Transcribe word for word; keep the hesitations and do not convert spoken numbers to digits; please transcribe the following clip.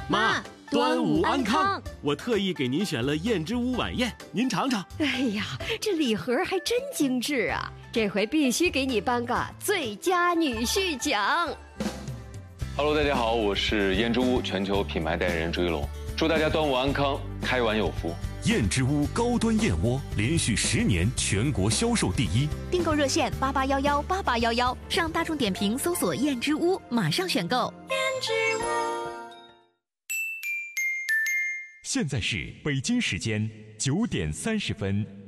妈，端午安康！我特意给您选了燕之屋晚宴，您尝尝。 哎呀，这礼盒还真精致啊！这回必须给你颁个最佳女婿奖。 Hello， 大家好，我是燕之屋全球品牌代言人朱一龙，祝大家端午安康，开碗有福。 燕之屋高端燕窝连续十年全国销售第一， 订购热线八八幺幺八八幺幺，上大众点评搜索燕之屋，马上选购。燕之屋。 现在是北京时间九点三十分。